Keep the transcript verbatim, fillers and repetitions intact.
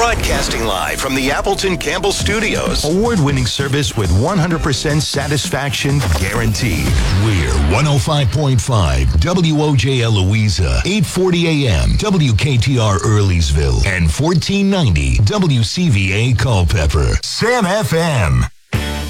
Broadcasting live from the Appleton Campbell Studios. Award-winning service with one hundred percent satisfaction guaranteed. We're one oh five point five W O J L Louisa, eight forty A M W K T R Earleysville, and fourteen ninety W C V A Culpeper. Sam F M.